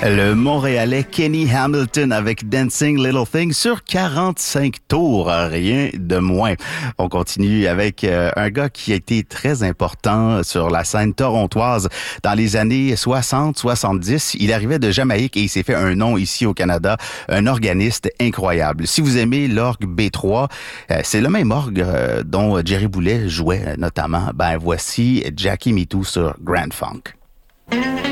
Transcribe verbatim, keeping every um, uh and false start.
Le Montréalais Kenny Hamilton avec Dancing Little Thing sur quarante-cinq tours, rien de moins. On continue avec euh, un gars qui a été très important sur la scène torontoise dans les années soixante soixante-dix. Il arrivait de Jamaïque et il s'est fait un nom ici au Canada, un organiste incroyable. Si vous aimez l'orgue B trois, euh, c'est le même orgue euh, dont Jerry Boulet jouait notamment. Ben voici Jackie Me Too sur Grand Funk.